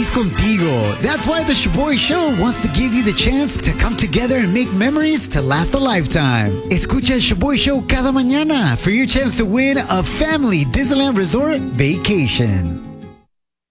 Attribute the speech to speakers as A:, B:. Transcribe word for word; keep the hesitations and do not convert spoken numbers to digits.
A: feliz contigo. That's why the Shaboy Show wants to give you the chance to come together and make memories to last a lifetime. Escucha el Shaboy Show cada mañana for your chance to win a family Disneyland Resort vacation.